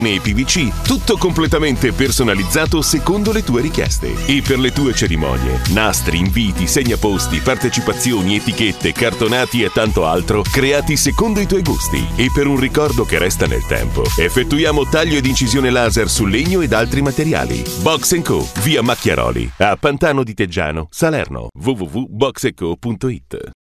e PVC, tutto completamente personalizzato secondo le tue richieste. E per le tue cerimonie, nastri, inviti, segnaposti, partecipazioni, etichette, cartonati e tanto altro, creati secondo i tuoi gusti. E per un ricordo che resta nel tempo, effettuiamo taglio ed incisione laser su legno ed altri materiali. Box & Co, via Macchiaroli, a Pantano di Teggiano, Salerno. www.boxeco.it